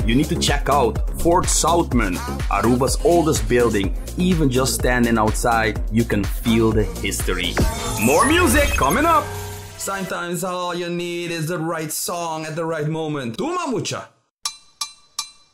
you need to check out Fort Southman, Aruba's oldest building. Even just standing outside, you can feel the history. More music coming up! Sometimes all you need is the right song at the right moment. Tuma mucha!